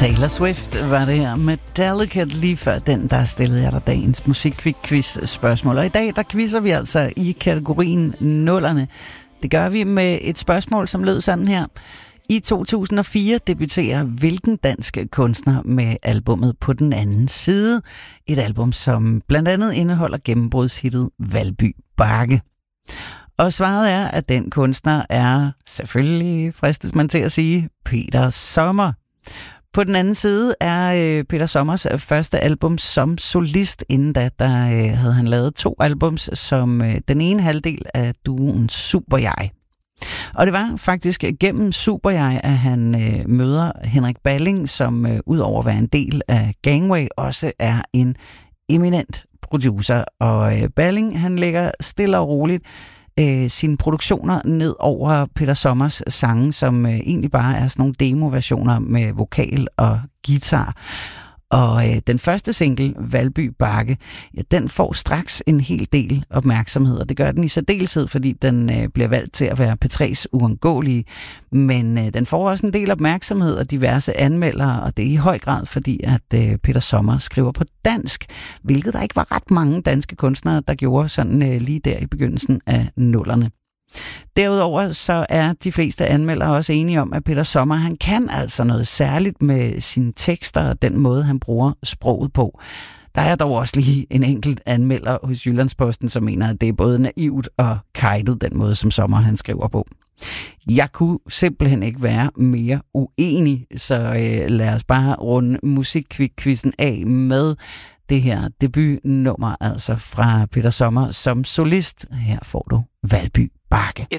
Taylor Swift var det her med Delicate. Lige før den, der stillede jeg dig dagens musikquiz-spørgsmål. Og i dag, der quizzer vi altså i kategorien nullerne. Det gør vi med et spørgsmål, som lød sådan her. I 2004 debuterer hvilken dansk kunstner med albummet På den anden side? Et album, som blandt andet indeholder gennembrudshittet Valby Bakke. Og svaret er, at den kunstner er, selvfølgelig fristes man til at sige, Peter Sommer. På den anden side er Peter Sommers første album som solist. Inden da, der havde han lavet 2 albums som den ene halvdel af duoen Super-Jeg. Og det var faktisk gennem Super-Jeg, at han møder Henrik Balling, som udover at være en del af Gangway, også er en eminent producer. Og Balling, han lægger stille og roligt sine produktioner ned over Peter Sommers sange, som egentlig bare er sådan nogle demoversioner med vokal og guitar. Og den første single, Valby Bakke, ja, den får straks en hel del opmærksomhed, og det gør den i særdeleshed, fordi den bliver valgt til at være P3's uundgåelige. Men den får også en del opmærksomhed af diverse anmeldere, og det er i høj grad fordi, at Peter Sommer skriver på dansk, hvilket der ikke var ret mange danske kunstnere, der gjorde sådan lige der i begyndelsen af nullerne. Derudover så er de fleste anmeldere også enige om, at Peter Sommer, han kan altså noget særligt med sine tekster og den måde, han bruger sproget på. Der er dog også lige en enkelt anmelder hos Jyllandsposten, som mener, at det er både naivt og kajtet, den måde, som Sommer han skriver på. Jeg kunne simpelthen ikke være mere uenig, så lad os bare runde musikquizzen af med det her debutnummer, altså fra Peter Sommer som solist. Her får du Valby Bakke. Jeg